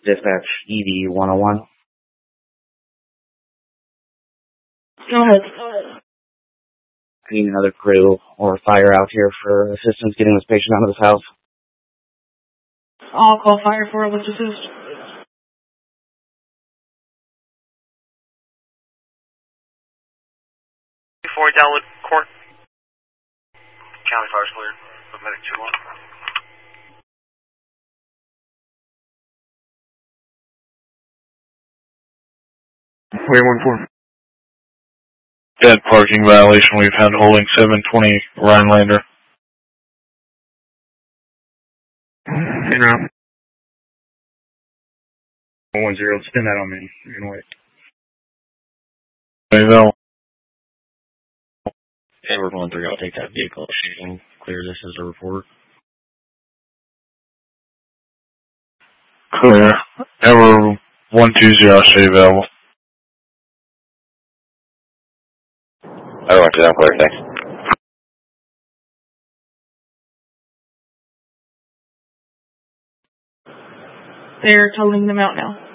Dispatch ED 101. Go ahead. I need another crew or fire out here for assistance getting this patient out of this house. I'll call fire for let's assist. 4 Dellwood Court. County fire's cleared. Medic 2-1. Where 1-4? Dead parking violation. We've had holding 720 Rhinelander. In route. 110, spin that on me. You can wait. Mayville. Edward 1-3, I'll take that vehicle. She can clear this as a report. Clear. Edward 120, stay available. Edward 120, clear, thanks. They're totaling them out now.